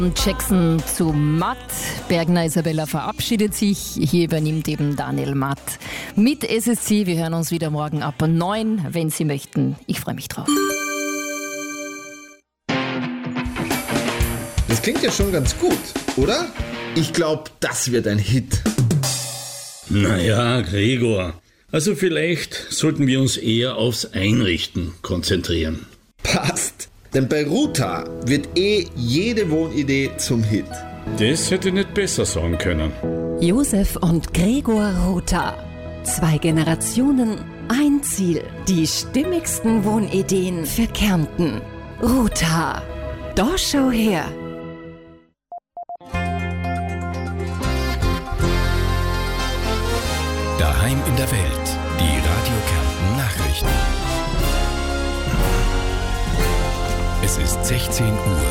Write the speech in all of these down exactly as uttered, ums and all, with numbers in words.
Jackson zu Matt. Bergner Isabella verabschiedet sich. Hier übernimmt eben Daniel Matt mit S S C. Wir hören uns wieder morgen ab neun, wenn Sie möchten. Ich freue mich drauf. Das klingt ja schon ganz gut, oder? Ich glaube, das wird ein Hit. Naja, Gregor. Also vielleicht sollten wir uns eher aufs Einrichten konzentrieren. Passt. Denn bei Ruta wird eh jede Wohnidee zum Hit. Das hätte ich nicht besser sagen können. Josef und Gregor Ruta. Zwei Generationen, ein Ziel. Die stimmigsten Wohnideen für Kärnten. Ruta. Da schau her. Daheim in der Welt. Die Radio Kärnten Nachrichten. Es ist sechzehn Uhr.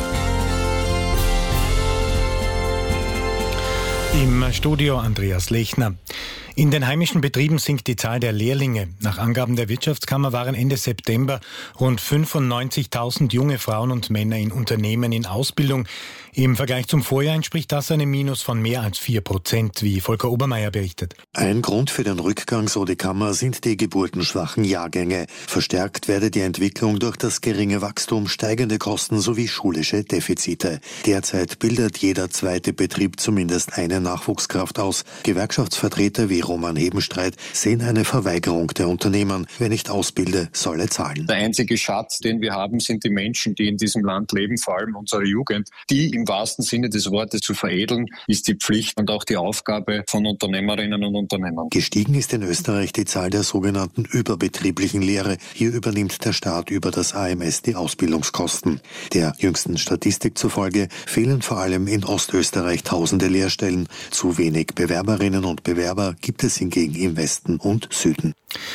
Im Studio Andreas Lechner. In den heimischen Betrieben sinkt die Zahl der Lehrlinge. Nach Angaben der Wirtschaftskammer waren Ende September rund fünfundneunzigtausend junge Frauen und Männer in Unternehmen in Ausbildung. Im Vergleich zum Vorjahr entspricht das einem Minus von mehr als vier Prozent, wie Volker Obermeier berichtet. Ein Grund für den Rückgang, so die Kammer, sind die geburtenschwachen Jahrgänge. Verstärkt werde die Entwicklung durch das geringe Wachstum, steigende Kosten sowie schulische Defizite. Derzeit bildet jeder zweite Betrieb zumindest eine Nachwuchskraft aus. Gewerkschaftsvertreter wie Roman Hebenstreit sehen eine Verweigerung der Unternehmen. Wer nicht ausbilde, solle zahlen. Der einzige Schatz, den wir haben, sind die Menschen, die in diesem Land leben, vor allem unsere Jugend. Die im wahrsten Sinne des Wortes zu veredeln, ist die Pflicht und auch die Aufgabe von Unternehmerinnen und Unternehmern. Gestiegen ist in Österreich die Zahl der sogenannten überbetrieblichen Lehre. Hier übernimmt der Staat über das A M S die Ausbildungskosten. Der jüngsten Statistik zufolge fehlen vor allem in Ostösterreich tausende Lehrstellen. Zu wenig Bewerberinnen und Bewerber gibt es hingegen im Westen und Süden.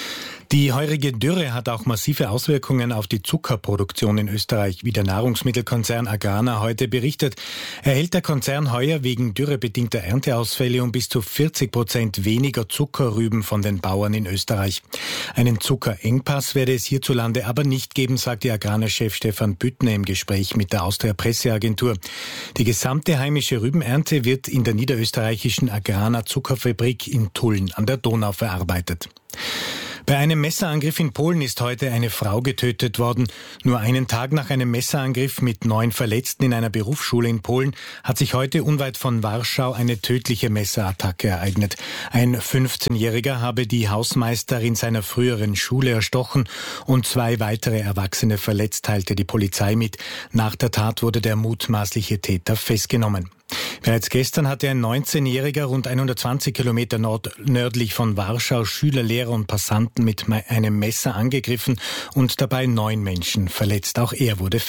Die heurige Dürre hat auch massive Auswirkungen auf die Zuckerproduktion in Österreich, wie der Nahrungsmittelkonzern Agrana heute berichtet. Erhält der Konzern heuer wegen dürrebedingter Ernteausfälle um bis zu vierzig Prozent weniger Zuckerrüben von den Bauern in Österreich. Einen Zuckerengpass werde es hierzulande aber nicht geben, sagte Agrana-Chef Stefan Büttner im Gespräch mit der Austria Presseagentur. Die gesamte heimische Rübenernte wird in der niederösterreichischen Agrana Zuckerfabrik in Tulln an der Donau verarbeitet. Bei einem Messerangriff in Polen ist heute eine Frau getötet worden. Nur einen Tag nach einem Messerangriff mit neun Verletzten in einer Berufsschule in Polen hat sich heute unweit von Warschau eine tödliche Messerattacke ereignet. Ein fünfzehnjähriger habe die Hausmeisterin seiner früheren Schule erstochen und zwei weitere Erwachsene verletzt, teilte die Polizei mit. Nach der Tat wurde der mutmaßliche Täter festgenommen. Bereits gestern hatte ein neunzehnjähriger rund hundertzwanzig Kilometer nord- nördlich von Warschau Schüler, Lehrer und Passanten mit einem Messer angegriffen und dabei neun Menschen verletzt. Auch er wurde